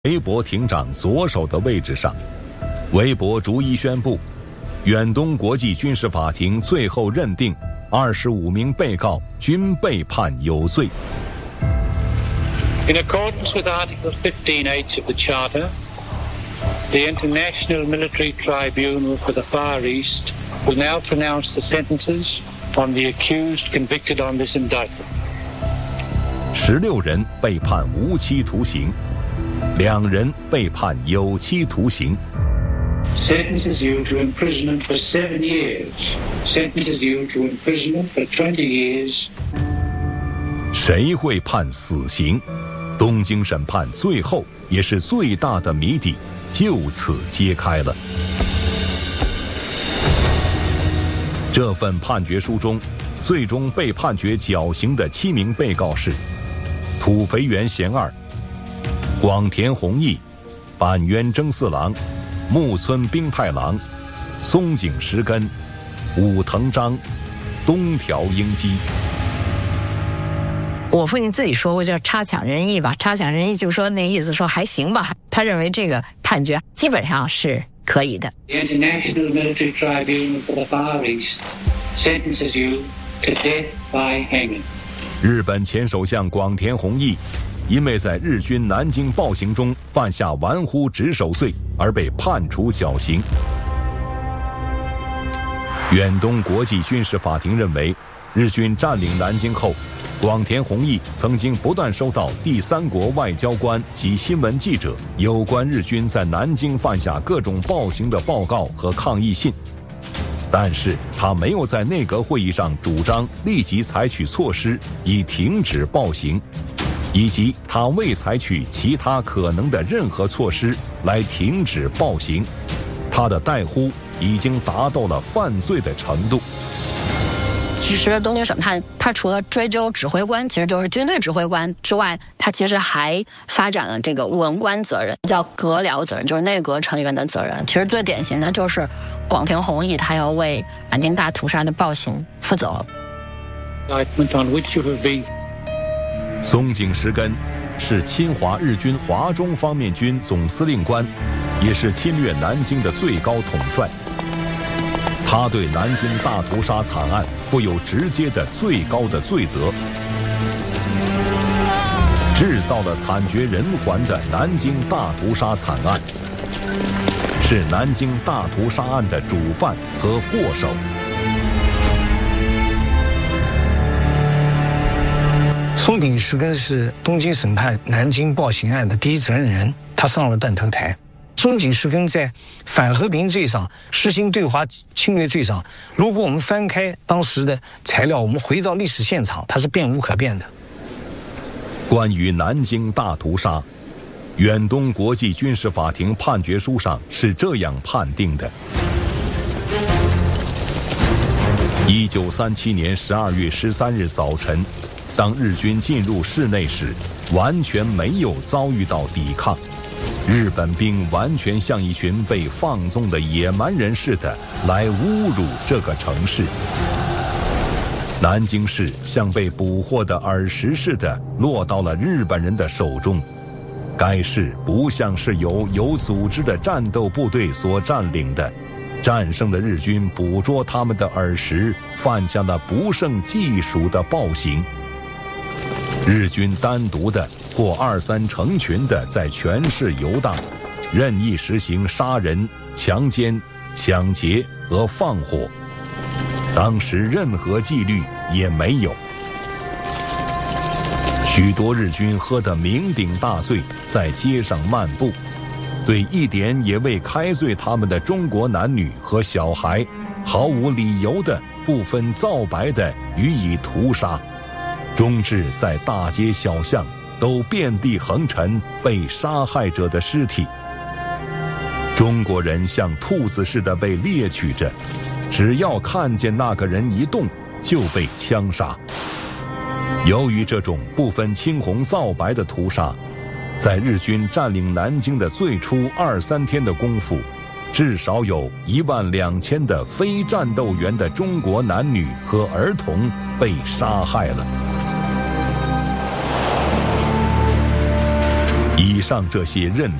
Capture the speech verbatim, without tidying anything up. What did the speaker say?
韦伯庭长左手的位置上，韦伯逐一宣布，远东国际军事法庭最后认定二十五名被告均被判有罪。 In accordance with Article fifteen H of the Charter, the International Military Tribunal for the Far East will now pronounce the sentences on the accused convicted on this indictment. 十六人被判无期徒刑，两人被判有期徒刑。 Sentences you to imprisonment for seven years. Sentences you to imprisonment for twenty years. 谁会判死刑？东京审判最后也是最大的谜底就此揭开了。这份判决书中，最终被判决绞刑的七名被告是土肥原贤二、广田弘毅、板垣征四郎、木村兵太郎、松井石根、武藤章、东条英机。 我父亲自己说过叫差强人意吧，差强人意就是说那意思说还行吧，他认为这个判决基本上是可以的。 The International Military Tribunal for the Far East sentences you to death by hanging. 日本前首相广田弘毅因为在日军南京暴行中犯下玩忽职守罪而被判处绞刑。远东国际军事法庭认为，日军占领南京后，广田弘毅曾经不断收到第三国外交官及新闻记者有关日军在南京犯下各种暴行的报告和抗议信，但是他没有在内阁会议上主张立即采取措施以停止暴行，以及他未采取其他可能的任何措施来停止暴行，他的怠忽已经达到了犯罪的程度。 其实东京审判它除了追究指挥官，其实就是军队指挥官之外，它其实还发展了这个文官责任，叫阁僚责任，就是内阁成员的责任。其实最典型的就是广田弘毅，他要为南京大屠杀的暴行负责。 松井石根是侵华日军华中方面军总司令官，也是侵略南京的最高统帅。他对南京大屠杀惨案负有直接的最高的罪责，制造了惨绝人寰的南京大屠杀惨案，是南京大屠杀案的主犯和祸首。 松井石根是东京审判南京暴行案的第一责任人，他上了断头台。松井石根在反和平罪上、实行对华侵略罪上，如果我们翻开当时的材料，我们回到历史现场，它是辩无可辩的。 关于南京大屠杀，远东国际军事法庭判决书上是这样判定的：一九三七年十二月十三日早晨，当日军进入市内时，完全没有遭遇到抵抗。日本兵完全像一群被放纵的野蛮人似的来侮辱这个城市。南京市像被捕获的耳石似的落到了日本人的手中。该市不像是由有组织的战斗部队所占领的，战胜的日军捕捉他们的耳石，犯下了不胜计数的暴行。日军单独的或二三成群的在全市游荡，任意实行杀人、强奸、抢劫和放火，当时任何纪律也没有。许多日军喝得酩酊大醉，在街上漫步，对一点也未开罪他们的中国男女和小孩，毫无理由的不分皂白的予以屠杀，终至在大街小巷都遍地横陈被杀害者的尸体。中国人像兔子似的被猎取着，只要看见那个人一动，就被枪杀。由于这种不分青红皂白的屠杀，在日军占领南京的最初二三天的功夫，至少有一万两千的非战斗员的中国男女和儿童被杀害了。 以上这些认